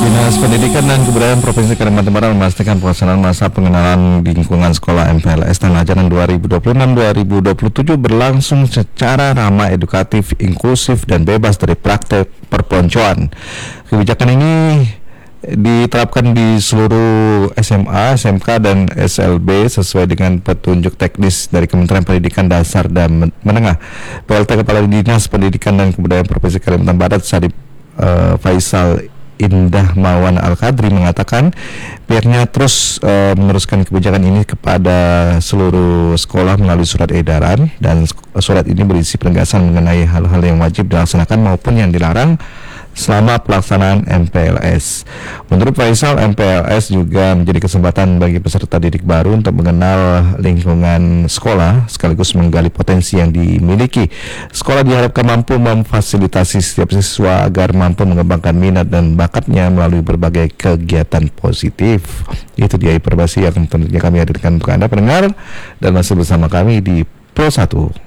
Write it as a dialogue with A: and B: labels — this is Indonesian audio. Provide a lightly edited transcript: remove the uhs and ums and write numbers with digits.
A: Dinas Pendidikan dan Kebudayaan Provinsi Kalimantan Barat memastikan pelaksanaan masa pengenalan lingkungan sekolah MPLS tahun ajaran 2026-2027 berlangsung secara ramah, edukatif, inklusif, dan bebas dari praktek perpeloncoan. Kebijakan ini diterapkan di seluruh SMA, SMK, dan SLB sesuai dengan petunjuk teknis dari Kementerian Pendidikan Dasar dan Menengah. PLT Kepala Dinas Pendidikan dan Kebudayaan Provinsi Kalimantan Barat, Sadip Faisal Indah Mawan Al-Kadri, mengatakan pihaknya terus meneruskan kebijakan ini kepada seluruh sekolah melalui surat edaran, dan surat ini berisi penegasan mengenai hal-hal yang wajib dilaksanakan maupun yang dilarang selama pelaksanaan MPLS. Menurut Faisal, MPLS juga menjadi kesempatan bagi peserta didik baru untuk mengenal lingkungan sekolah sekaligus menggali potensi yang dimiliki. Sekolah diharapkan mampu memfasilitasi setiap siswa agar mampu mengembangkan minat dan bakatnya melalui berbagai kegiatan positif. Itu dia informasi yang tentunya kami hadirkan untuk Anda pendengar, dan masih bersama kami di Pro 1.